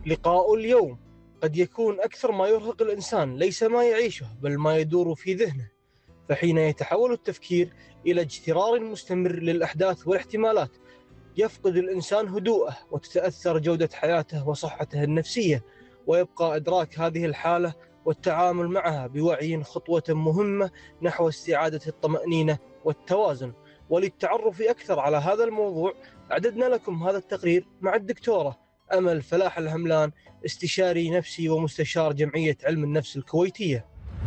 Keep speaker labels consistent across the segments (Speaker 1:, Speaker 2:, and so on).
Speaker 1: لقاء اليوم قد يكون أكثر ما يرهق الإنسان ليس ما يعيشه بل ما يدور في ذهنه، فحين يتحول التفكير إلى اجترار مستمر للأحداث والاحتمالات يفقد الإنسان هدوءه وتتأثر جودة حياته وصحته النفسية، ويبقى إدراك هذه الحالة والتعامل معها بوعي خطوة مهمة نحو استعادة الطمأنينة والتوازن. وللتعرف أكثر على هذا الموضوع أعددنا لكم هذا التقرير مع الدكتورة أمل فلاح الهملان، استشاري نفسي ومستشار جمعية علم النفس الكويتية.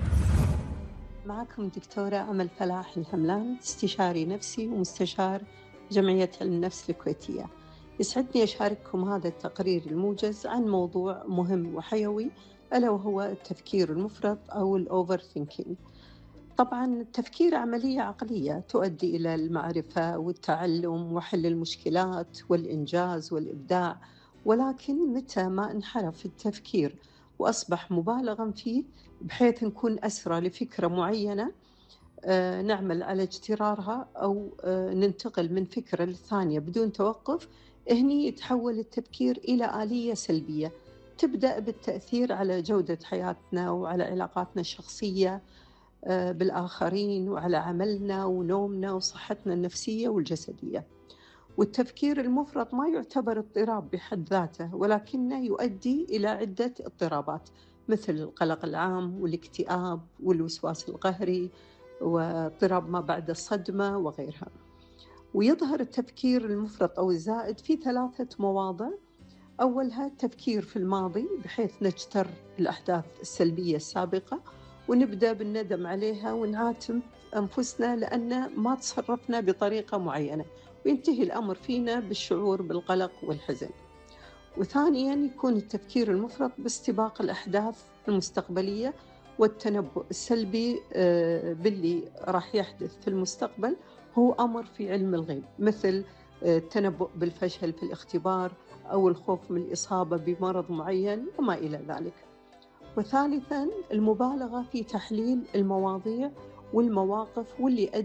Speaker 2: معكم دكتورة أمل فلاح الهملان، استشاري نفسي ومستشار جمعية علم النفس الكويتية. يسعدني أشارككم هذا التقرير الموجز عن موضوع مهم وحيوي، ألا وهو التفكير المفرط أو الأوفر ثينكينج. طبعاً التفكير عملية عقلية تؤدي إلى المعرفة والتعلم وحل المشكلات والإنجاز والإبداع، ولكن متى ما انحرف التفكير وأصبح مبالغاً فيه بحيث نكون أسرى لفكرة معينة، نعمل على اجترارها أو ننتقل من فكرة للثانية بدون توقف، هني يتحول التفكير إلى آلية سلبية تبدأ بالتأثير على جودة حياتنا وعلى علاقاتنا الشخصية بالآخرين وعلى عملنا ونومنا وصحتنا النفسية والجسدية. والتفكير المفرط ما يعتبر اضطراب بحد ذاته، ولكنه يؤدي إلى عدة اضطرابات مثل القلق العام والاكتئاب والوسواس القهري واضطراب ما بعد الصدمة وغيرها. ويظهر التفكير المفرط أو الزائد في 3 مواضع. أولها التفكير في الماضي بحيث نجتر الأحداث السلبية السابقة ونبدأ بالندم عليها ونعاتب أنفسنا لأن ما تصرفنا بطريقة معينة، وينتهي الأمر فينا بالشعور بالقلق والحزن. وثانياً يكون التفكير المفرط باستباق الأحداث المستقبلية والتنبؤ السلبي باللي راح يحدث في المستقبل، هو أمر في علم الغيب، مثل التنبؤ بالفشل في الاختبار أو الخوف من الإصابة بمرض معين وما إلى ذلك. وثالثاً المبالغة في تحليل المواضيع والمواقف واللي